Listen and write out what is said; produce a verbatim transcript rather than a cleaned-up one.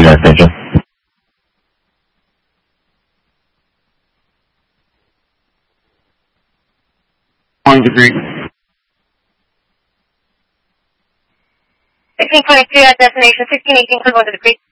Clear gas station. One degree. sixteen twenty-two at destination, sixteen eighteen, clear one to the creek.